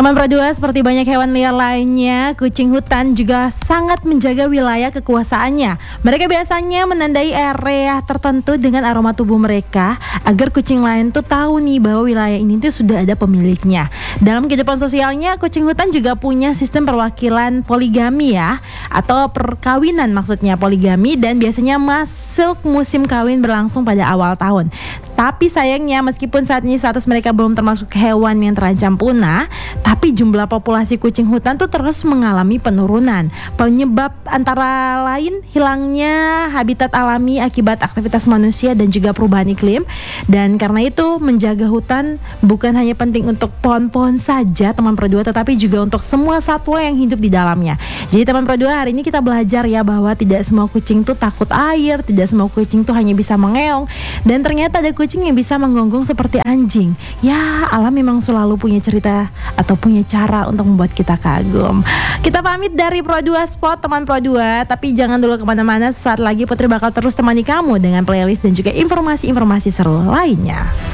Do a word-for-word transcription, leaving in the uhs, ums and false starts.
Teman Pro dua, seperti banyak hewan liar lainnya, kucing hutan juga sangat menjaga wilayah kekuasaannya. Mereka biasanya menandai area tertentu dengan aroma tubuh mereka agar kucing lain tuh tahu nih bahwa wilayah ini tuh sudah ada pemiliknya. Dalam kehidupan sosialnya, kucing hutan juga punya sistem perwakilan poligami ya, atau perkawinan maksudnya poligami, dan biasanya masuk musim kawin berlangsung pada awal tahun. Tapi sayangnya meskipun saat ini status mereka belum termasuk hewan yang terancam punah, tapi jumlah populasi kucing hutan tuh terus mengalami penurunan. Penyebab antara lain hilangnya habitat alami akibat aktivitas manusia dan juga perubahan iklim. Dan karena itu menjaga hutan bukan hanya penting untuk pohon-pohon saja teman Pro dua, tetapi juga untuk semua satwa yang hidup di dalamnya. Jadi teman Pro dua, hari ini kita belajar ya bahwa tidak semua kucing tuh takut air, tidak semua kucing tuh hanya bisa mengeong, dan ternyata ada kucing yang bisa menggonggong seperti anjing. Ya, alam memang selalu punya cerita atau punya cara untuk membuat kita kagum. Kita pamit dari Pro dua Spot, teman Pro dua, tapi jangan dulu kemana-mana. Saat lagi Putri bakal terus temani kamu dengan playlist dan juga informasi-informasi seru lainnya.